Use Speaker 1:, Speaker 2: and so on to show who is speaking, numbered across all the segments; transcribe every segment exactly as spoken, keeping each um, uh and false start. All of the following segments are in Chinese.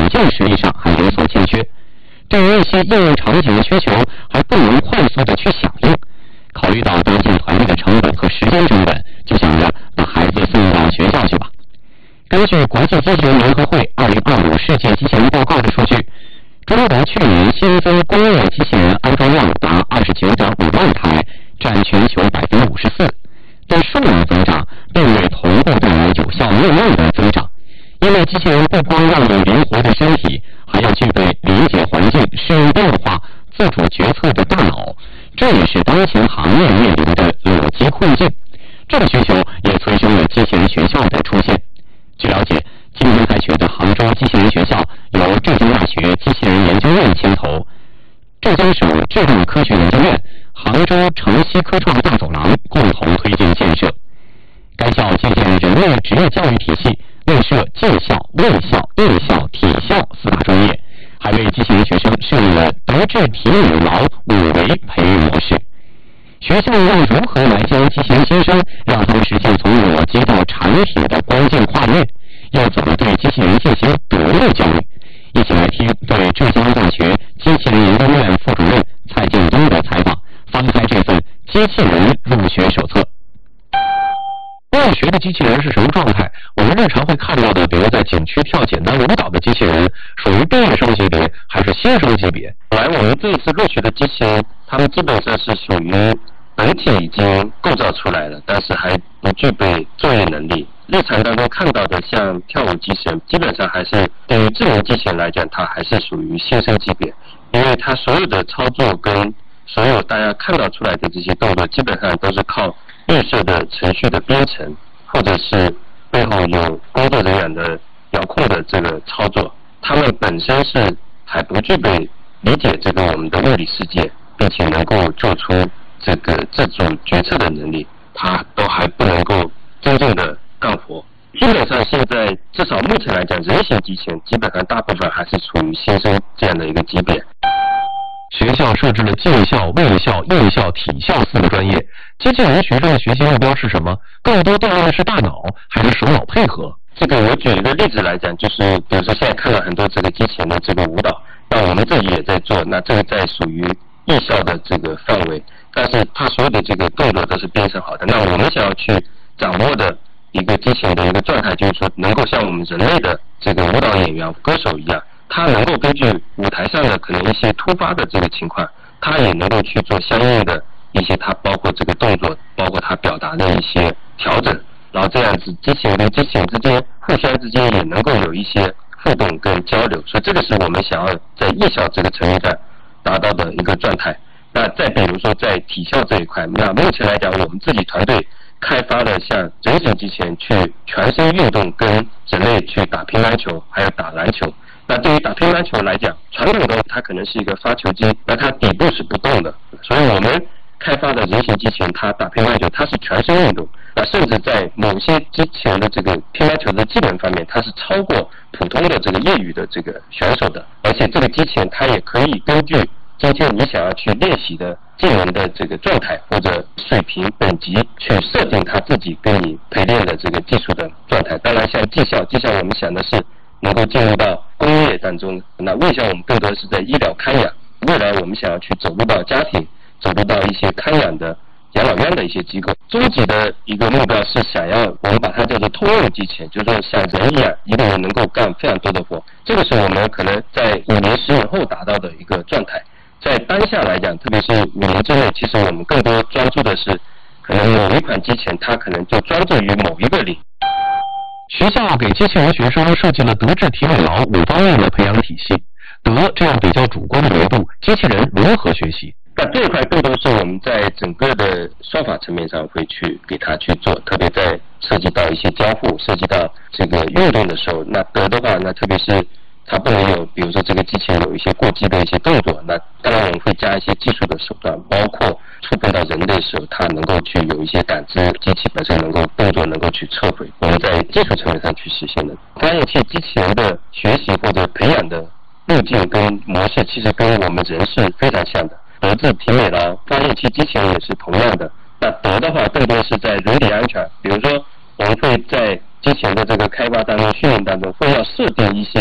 Speaker 1: 件实力上还有所欠缺，对于一些应用场景的需求还不能快速的去响应。考虑到搭建团队的成本和时间成本，就想着把孩子送到学校去吧。根据国际机器人联合会二零二五世界机器人报告的数据，中国去年新增工业机器人安装量达二十九点五万台，占全球百分之五十四。但数量增长并未同步带来有效应用的增长，因为机器人不光要有灵活的身体，还要具备理解环境、适应变化、自主决策的大脑，这也是当前行业面临的裸机困境。这个需求也催生了机器人学校的出现。据了解，今天开学的杭州机器人学校由浙江大学机器人研究院牵头，浙江省智能科学研究院、杭州城西科创大走廊共同推进建设。该校借鉴人类职业教育体系，内设技校、卫校、艺校、体校四大专业，还为机器人学生设立了德智体美劳五维培育模式。学校要如何来教机器人新生，让他们实现从裸机到产品的关键跨越？要怎么对机器人进行独立教育？一起来听对浙江大学机器人研究院副主任蔡建东的采访，翻开这份机器人入学手册。
Speaker 2: 入学的机器人是什么状态？我们日常会看到的，比如在景区跳简单舞蹈的机器人，属于毕业生级别还是新生级别？
Speaker 3: 来，我们这一次入学的机器人，他们基本上是属于本体已经构造出来了，但是还不具备作业能力。日常当中看到的像跳舞机器人，基本上还是对于智能机器人来讲，它还是属于新生级别，因为它所有的操作跟所有大家看到出来的这些动作，基本上都是靠预设的程序的编程，或者是背后有工作人员的遥控的这个操作，他们本身是还不具备理解这个我们的物理世界，并且能够做出这个自主决策的能力，它都还不能够真正的干活。基本上现在至少目前来讲，人形机器人基本上大部分还是处于新生这样的一个级别。
Speaker 2: 学校设置了技校、卫校、艺校、体校四个专业。机器人学生的学习目标是什么？更多锻炼的是大脑还是手脑配合？
Speaker 3: 这个我举一个例子来讲，就是比如说现在看了很多这个机器人的这个舞蹈，那我们自己也在做，那这个在属于艺校的这个范围，但是它所有的这个动作都是编程好的。那我们想要去掌握的一个机器人的一个状态，就是说能够像我们人类的这个舞蹈演员、歌手一样，他能够根据舞台上的可能一些突发的这个情况，他也能够去做相应的一些，他包括这个动作，包括他表达的一些调整，然后这样子机器人跟机器人之间互相之间也能够有一些互动跟交流，所以这个是我们想要在艺校这个层面上达到的一个状态。那再比如说在体校这一块，那目前来讲，我们自己团队开发了像人形机器人去全身运动，跟人类去打乒乓球，还有打篮球。那对于打乒乓球来讲，传统的它可能是一个发球机，那它底部是不动的，所以我们开发的人形机器人，它打乒乓球它是全身运动，那甚至在某些机器人的这个乒乓球的技能方面，它是超过普通的这个业余的这个选手的，而且这个机器人它也可以根据今天你想要去练习的技能的这个状态或者水平等级去设定它自己跟你陪练的这个技术的状态。当然像技校，技校我们想的是能够进入到工业当中，那卫校我们更多是在医疗看养，未来我们想要去走入到家庭，走入到一些看养的养老院的一些机构。终极的一个目标是想要我们把它叫做通用机器人，就是说像人一样，一个人能够干非常多的活，这个是我们可能在五年十年后达到的一个状态。在当下来讲，特别是五年之内，其实我们更多专注的是可能某一款机器人它可能就专注于某一个领域。
Speaker 2: 学校给机器人学生设计了德智体美劳五方面的培养体系。德这样比较主观的维度，机器人如何学习？
Speaker 3: 那这一块更多是我们在整个的算法层面上会去给它去做，特别在涉及到一些交互、涉及到这个运动的时候，那德的话，那特别是它不能有，比如说这个机器人有一些过激的一些动作，那当然我们会加一些技术的手段，包括触碰到人的时候，它能够去有一些感知，机器本身能够动作能够去撤回，我们在技术层面上去实现的。发现器机器人的学习或者培养的路径跟模式，其实跟我们人是非常像的。德智体美劳发现器机器人也是同样的。那德的话，更多是在人体安全，比如说我们会在机器人的这个开发当中、训练当中，会要设定一些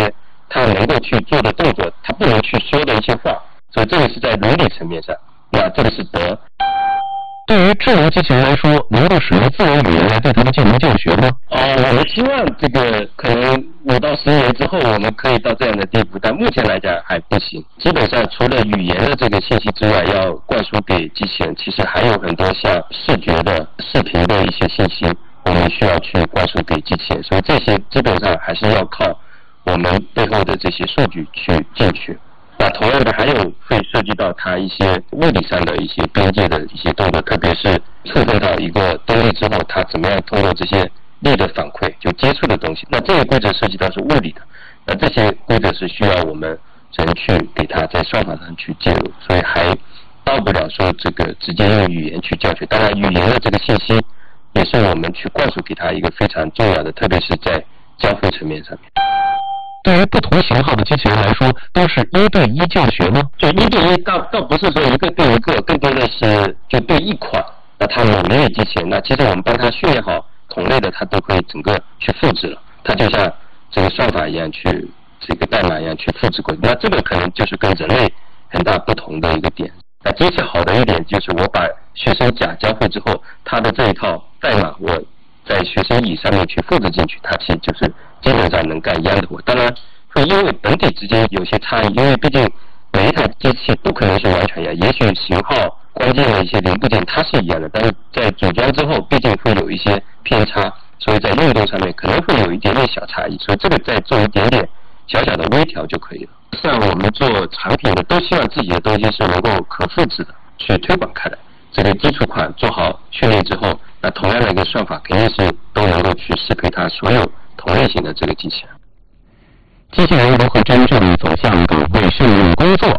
Speaker 3: 他能够去做的动作，他不能去说的一些话，所以这个是在伦理层面上，那这个是德。
Speaker 2: 对于智能机器人来说，能够使用自然语言来对它们进行教学吗？
Speaker 3: 哦，我们希望这个可能五到十年之后，我们可以到这样的地步，但目前来讲还不行。基本上除了语言的这个信息之外，要灌输给机器人，其实还有很多像视觉的、视频的一些信息，我们需要去灌输给机器人，所以这些基本上还是要靠我们背后的这些数据去进去。那同样的，还有会涉及到它一些物理上的一些边界的一些动作，特别是触碰到一个东西之后，它怎么样通过这些力的反馈，就接触的东西。那这个规则涉及到是物理的，那这些规则是需要我们人去给它在算法上去介入，所以还到不了说这个直接用语言去教学。当然，语言的这个信息也是我们去灌输给它一个非常重要的，特别是在交互层面上面。
Speaker 2: 对于不同型号的机器人来说，都是一对一教学吗？
Speaker 3: 就一对一倒倒不是说一个对一个，更多的是就对一款，那它某类机器人，那其实我们帮它训练好同类的，它都可以整个去复制了，它就像这个算法一样去这个代码一样去复制过去。那这个可能就是跟人类很大不同的一个点。那机器好的一点就是我把学生甲交互之后，它的这一套代码我在学生乙上面去复制进去，它其实就是基本上能干一样的活。当然会因为本体之间有些差异，因为毕竟每一台机器不可能是完全一样，也许型号关键的一些零部件它是一样的，但是在组装之后毕竟会有一些偏差，所以在运动上面可能会有一点点小差异，所以这个再做一点点小小的微调就可以了。像我们做产品的都希望自己的东西是能够可复制的去推广开来，这个基础款做好训练之后，那同样的一个算法肯定是都能够去适配它所有同类型的这个机器人。
Speaker 1: 机器人如何真正走向岗位上的工作，